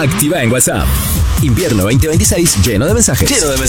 Activa en WhatsApp. Invierno 2026 lleno de mensajes.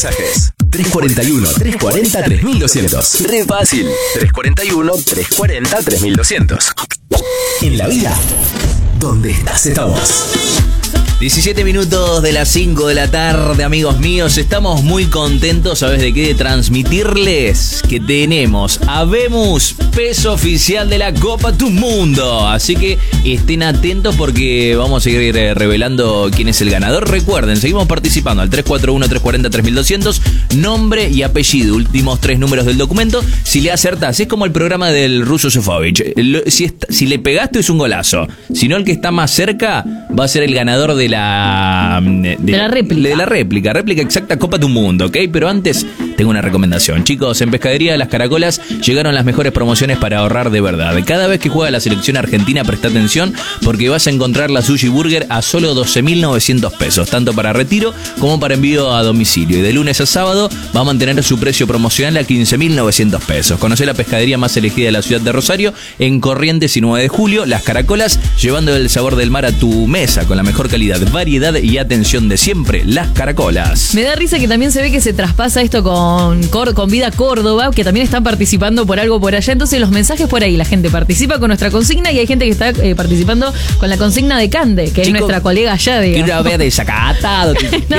341-340-3200. Re fácil. 341-340-3200. En la vida, donde estás, estamos. 17 minutos de las 5 de la tarde, amigos míos. Estamos muy contentos, ¿sabes de qué? De transmitirles que tenemos habemos peso oficial de la Copa Tu Mundo. Así que estén atentos porque vamos a seguir revelando quién es el ganador. Recuerden, seguimos participando al 341-340-3200. Nombre y apellido, últimos 3 números del documento. Si le acertás, es como el programa del ruso Sofovich. Si le pegaste es un golazo. Si no, el que está más cerca va a ser el ganador de la réplica. De la réplica exacta Copa Tu Mundo, ¿ok? Pero antes tengo una recomendación. Chicos, en Pescadería de las Caracolas llegaron las mejores promociones para ahorrar de verdad. Cada vez que juega la selección argentina, presta atención porque vas a encontrar la Sushi Burger a solo 12.900 pesos, tanto para retiro como para envío a domicilio. Y de lunes a sábado va a mantener su precio promocional a 15.900 pesos. Conocé la pescadería más elegida de la ciudad de Rosario, en Corrientes y 9 de julio. Las Caracolas, llevando el sabor del mar a tu mesa con la mejor calidad, variedad y atención de siempre. Las Caracolas. Me da risa que también se ve que se traspasa esto con Vida Córdoba, que también están participando por algo por allá. Entonces los mensajes por ahí, la gente participa con nuestra consigna y hay gente que está participando con la consigna de Cande, que es nuestra colega allá. Quiero haber desacatado.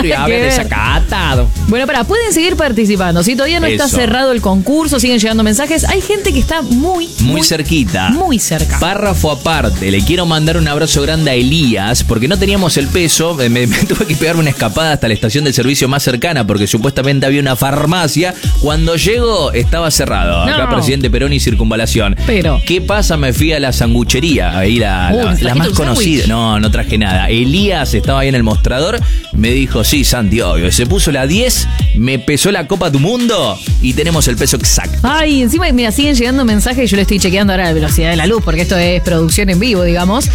Bueno, pueden seguir participando. Si todavía no está cerrado el concurso, siguen llegando mensajes. Hay gente que está muy cerquita. Muy cerca. Párrafo aparte, le quiero mandar un abrazo grande a Elías, porque no teníamos el peso. Me tuve que pegarme una escapada hasta la estación de servicio más cercana, porque supuestamente había una farmacia. Cuando llego, estaba cerrado. Acá Presidente Perón y Circunvalación. Pero ¿qué pasa? Me fui a la sanguchería, ahí la más conocida. No traje nada. Elías estaba ahí en el mostrador. Me dijo, sí, Santi, obvio. Se puso la 10, me pesó la Copa Tu Mundo y tenemos el peso exacto. Ay, encima, mira, siguen llegando mensajes. Yo le estoy chequeando ahora la velocidad de la luz, porque esto es producción en vivo, digamos.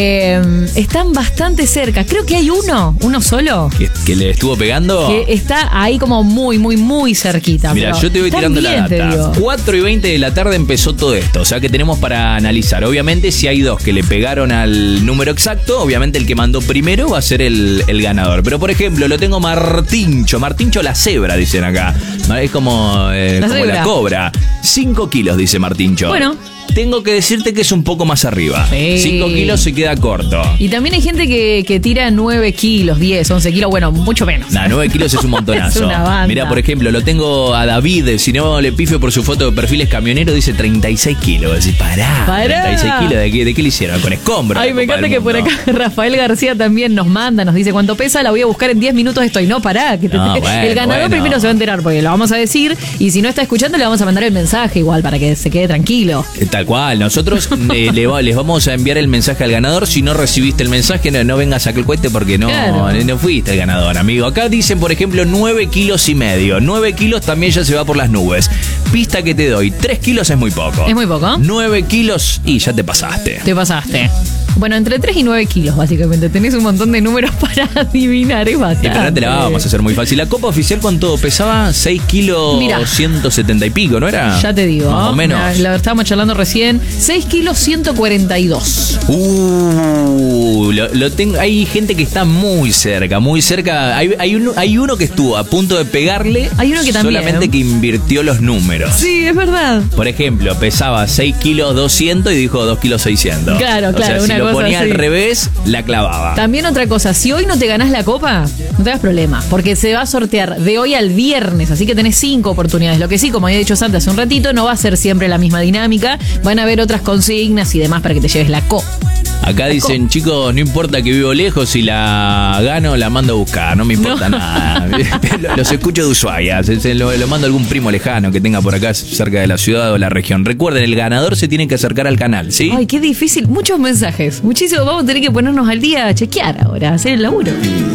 Están bastante cerca. Creo que hay uno solo. ¿Que le estuvo pegando? Que está ahí como muy cerquita. Mira, yo te voy tirando la data. 4:20 de la tarde empezó todo esto. O sea que tenemos para analizar. Obviamente, si hay dos que le pegaron al número exacto, obviamente el que mandó primero va a ser el ganador. Pero, por ejemplo, lo tengo Martincho la cebra, dicen acá. Es como la cobra. 5 kilos, dice Martincho. Bueno, tengo que decirte que es un poco más arriba. Sí. 5 kilos se queda corto. Y también hay gente que tira 9 kilos, 10, 11 kilos, bueno, mucho menos. 9 kilos es un montonazo. Es una banda. Mira, por ejemplo, lo tengo a David, si no le pifio por su foto de perfil es camionero, dice 36 kilos. Decís, pará. 36 kilos, ¿de qué le hicieron? Con escombros. Ay, me encanta que por acá Rafael García también nos manda, nos dice cuánto pesa, la voy a buscar en 10 minutos estoy. No, pará, que el ganador primero se va a enterar, porque lo vamos a decir, y si no está escuchando le vamos a mandar el mensaje igual, para que se quede tranquilo. Tal cual, nosotros les vamos a enviar el mensaje al ganador. Si no recibiste el mensaje, no vengas a aquel cohete porque no fuiste el ganador, amigo. Acá dicen, por ejemplo, 9 kilos y medio. 9 kilos también ya se va por las nubes. Pista que te doy, 3 kilos es muy poco. ¿Es muy poco? 9 kilos y ya te pasaste. Bueno, entre 3 y 9 kilos, básicamente. Tenés un montón de números para adivinar, es bastante. Pero no te la vamos a hacer muy fácil. La Copa Oficial, ¿cuánto pesaba? 6 kilos, mirá, 170 y pico, ¿no era? Ya te digo. Más o menos. La estábamos charlando recién. 6 kilos 142. Lo tengo. Hay gente que está muy cerca, muy cerca. Hay uno que estuvo a punto de pegarle. Hay uno que también. Solamente que invirtió los números. Sí, es verdad. Por ejemplo, pesaba 6 kilos 200 y dijo 2 kilos 600. Claro, o sea, una si lo ponía así. Al revés, la clavaba. También otra cosa, si hoy no te ganás la copa, no te hagas problema, porque se va a sortear de hoy al viernes, así que tenés 5 oportunidades. Lo que sí, como había dicho Santa hace un ratito, no va a ser siempre la misma dinámica, van a haber otras consignas y demás para que te lleves la copa. Acá dicen, chicos, no importa que vivo lejos, si la gano, la mando a buscar, no me importa nada. Los escucho de Ushuaia, lo mando a algún primo lejano que tenga por acá cerca de la ciudad o la región. Recuerden, el ganador se tiene que acercar al canal, ¿sí? Ay, qué difícil, muchos mensajes, muchísimo, vamos a tener que ponernos al día a chequear ahora, a hacer el laburo.